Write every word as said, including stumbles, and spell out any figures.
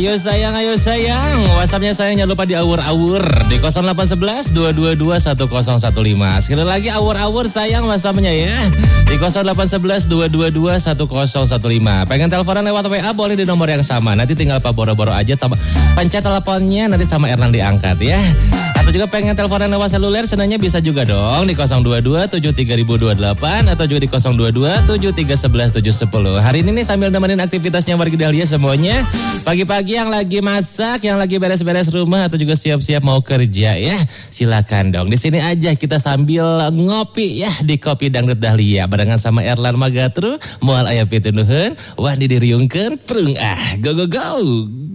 Ayo sayang, ayo sayang. WhatsAppnya sayang jangan lupa di awur-awur di nol delapan satu satu dua dua dua satu nol satu lima. Sekali lagi awur-awur sayang WhatsAppnya ya. Di nol delapan satu satu dua dua dua satu nol satu lima. Pengen teleponan lewat W A boleh di nomor yang sama. Nanti tinggal Pak boro-boro aja pencet teleponnya nanti sama Ernan diangkat ya. Atau juga pengen teleponan lewat seluler senangnya bisa juga dong di nol dua dua tujuh tiga nol nol dua delapan atau juga di nol dua dua tujuh tiga satu satu tujuh nol. Hari ini nih sambil nemenin aktivitasnya warga Dahlia semuanya. Pagi-pagi yang lagi masak, yang lagi beres-beres rumah atau juga siap-siap mau kerja ya. Silakan dong. Di sini aja kita sambil ngopi ya di Kopi Dangdut Dahlia barengan sama Erlan Magatru, moal aya pitunuhun, wah didiriungkeun prung ah. Go go go.